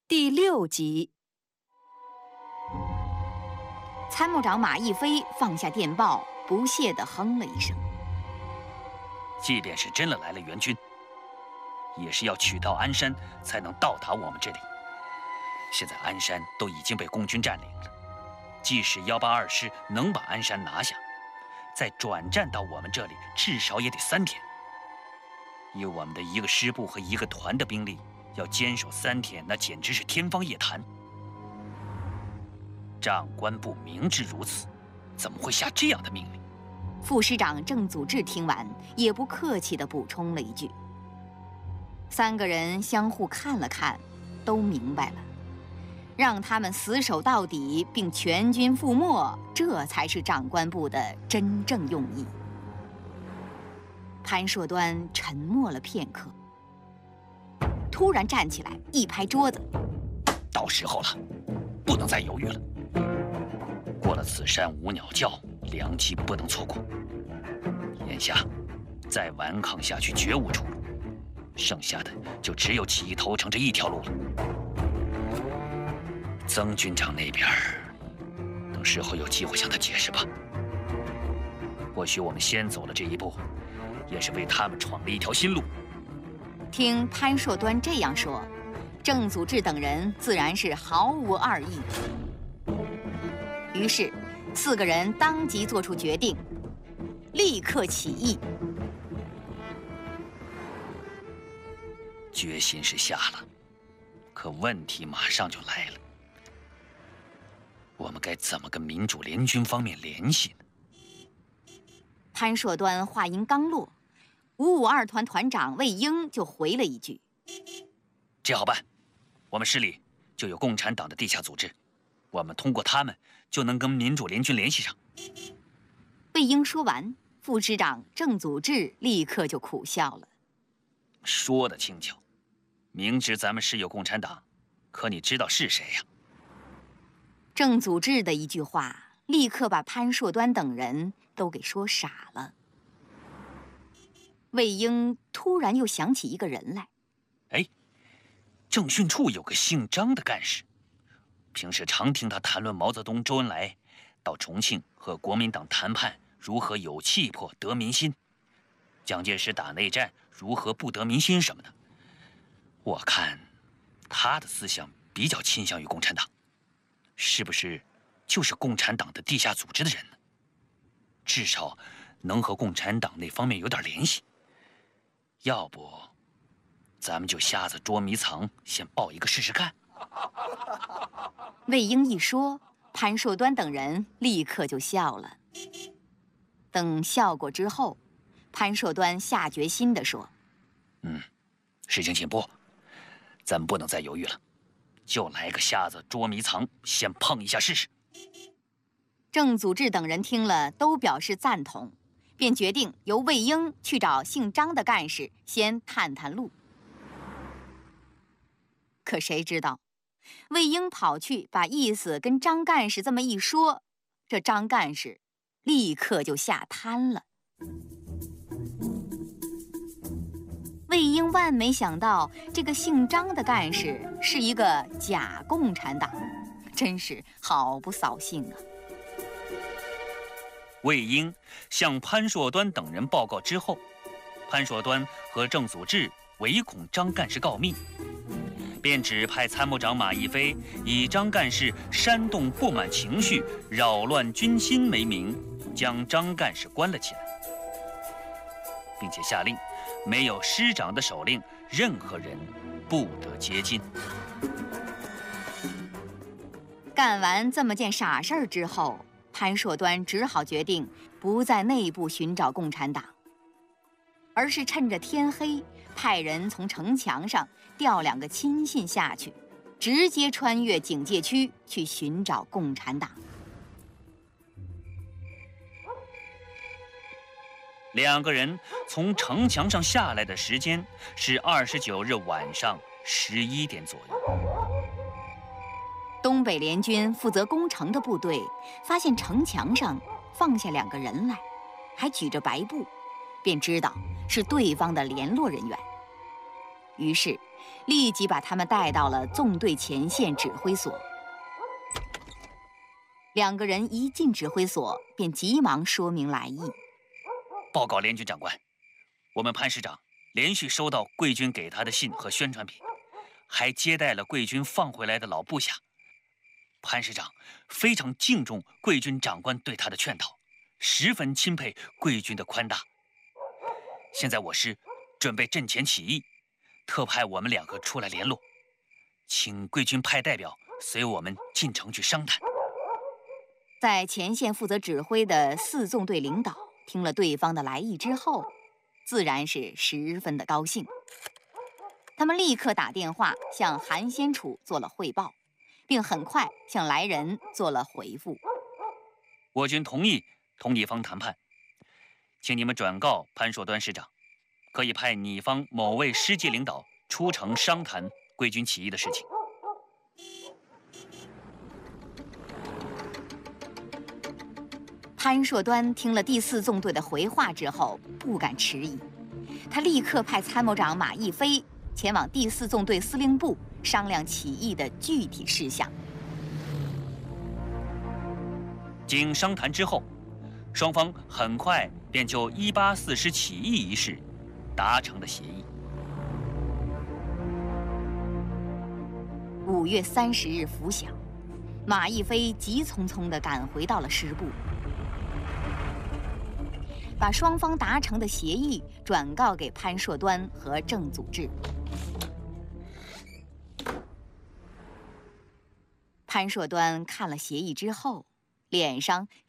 第6集，参谋长马逸飞放下电报，不屑地哼了一声。 即便是真的来了援军，也是要取到鞍山才能到达我们这里。现在鞍山都已经被共军占领了，即使182师能把鞍山拿下，再转战到我们这里，至少也得3天。以我们的1个师部和1个团的兵力，要坚守3天，那简直是天方夜谭。长官部明知如此，怎么会下这样的命令？ 副师长郑祖志听完，也不客气地补充了一句。3个人相互看了看，都明白了，让他们死守到底，并全军覆没，这才是长官部的真正用意。潘硕端沉默了片刻，突然站起来，一拍桌子：“ 到时候了，不能再犹豫了。过了此山无鸟叫，良机不能错过。眼下再顽抗下去，绝无出路，剩下的就只有起义投诚这一条路了。曾军长那边，等事后有机会向他解释吧。或许我们先走了这一步，也是为他们闯了一条新路。” 听潘硕端这样说，郑祖志等人自然是毫无二意。于是4个人当即做出决定，立刻起义。 决心是下了，可问题马上就来了。我们该怎么跟民主联军方面联系呢？ 潘硕端话音刚落，552团团长魏英就回了一句：“ 这好办，我们师里就有共产党的地下组织，我们通过他们就能跟民主联军联系上。” 魏英说完，副师长郑祖志立刻就苦笑了：“ 说得轻巧，明知咱们师有共产党，可你知道是谁呀？” 郑祖志的一句话，立刻把潘硕端等人都给说傻了。魏英突然又想起一个人来， 哎，政训处有个姓张的干事，平时常听他谈论毛泽东、周恩来到重庆和国民党谈判如何有气魄得民心，蒋介石打内战如何不得民心什么的。我看他的思想比较倾向于共产党，是不是就是共产党的地下组织的人呢？至少能和共产党那方面有点联系。要不咱们就瞎子捉迷藏，先报一个试试看。 魏英一说，潘硕端等人立刻就笑了。等笑过之后，潘硕端下决心地说：“ 事情紧迫，咱们不能再犹豫了，就来个瞎子捉迷藏，先碰一下试试。” 郑祖志等人听了都表示赞同，便决定由魏英去找姓张的干事先探探路。可谁知道，魏英跑去把意思跟张干事这么一说，这张干事立刻就下瘫了。魏英万没想到，这个姓张的干事是一个假共产党，真是好不扫兴啊！ 魏英向潘硕端等人报告之后，潘硕端和郑祖志唯恐张干事告密，便指派参谋长马逸飞以张干事煽动不满情绪、扰乱军心为名，将张干事关了起来，并且下令没有师长的手令，任何人不得接近。 干完这么件傻事儿之后，潘硕端只好决定不在内部寻找共产党，而是趁着天黑，派人从城墙上调2个亲信下去，直接穿越警戒区去寻找共产党。 2个人从城墙上下来的时间是29日晚上11点左右。 东北联军负责攻城的部队发现城墙上放下2个人来，还举着白布，便知道是对方的联络人员。于是立即把他们带到了纵队前线指挥所。2个人一进指挥所，便急忙说明来意。 报告联军长官，我们潘师长连续收到贵军给他的信和宣传品，还接待了贵军放回来的老部下。潘师长非常敬重贵军长官对他的劝导，十分钦佩贵军的宽大。现在我师准备阵前起义，特派我们2个出来联络，请贵军派代表随我们进城去商谈。 在前线负责指挥的4纵队领导听了对方的来意之后，自然是十分的高兴。他们立刻打电话向韩先楚做了汇报，并很快向来人做了回复。 我军同意同你方谈判，请你们转告潘硕端师长，可以派你方某位师级领导出城商谈贵军起义的事情。 潘硕端听了第4纵队的回话之后，不敢迟疑，他立刻派参谋长马逸飞前往第4纵队司令部商量起义的具体事项。 经商谈之后，双方很快便就184师起义一事达成了协议。 5月30日拂晓，马逸飞急匆匆地赶回到了师部，把双方达成的协议转告给潘硕端和郑祖志。潘硕端看了协议之后，脸上